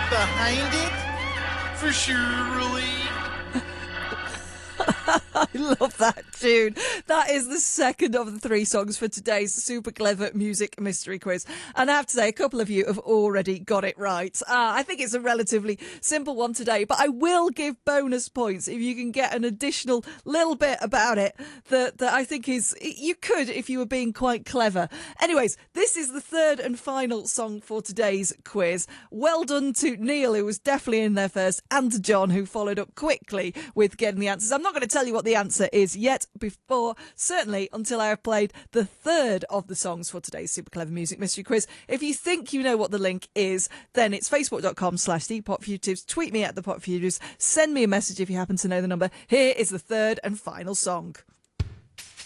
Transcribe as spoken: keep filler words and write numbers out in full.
behind it for surely. I love that tune. That is the second of the three songs for today's super clever music mystery quiz. And I have to say, a couple of you have already got it right. Uh, I think it's a relatively simple one today, but I will give bonus points if you can get an additional little bit about it that, that I think is, you could if you were being quite clever. Anyways, this is the third and final song for today's quiz. Well done to Neil, who was definitely in there first, and to John, who followed up quickly with getting the answers. I'm not going to tell you what the answer is yet before, certainly until I have played the third of the songs for today's super clever music mystery quiz. If you think you know what the link is, then it's facebook.com slash the Pot Fugitives. Tweet me at the Pot Fugitives. Send me a message if you happen to know the number. Here is the third and final song.